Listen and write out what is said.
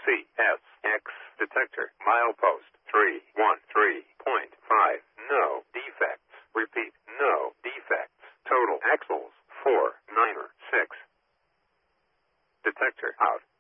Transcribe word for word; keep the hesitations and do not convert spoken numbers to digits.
C S X detector. Milepost three one three point five. No defects. Repeat, no defects. Total axles four nine six. Detector out.